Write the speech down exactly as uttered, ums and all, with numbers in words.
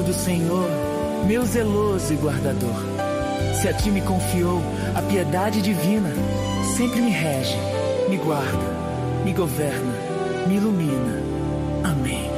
do Senhor, meu zeloso e guardador. Se a ti me confiou a piedade divina, sempre me rege, me guarda, me governa, me ilumina. Amém.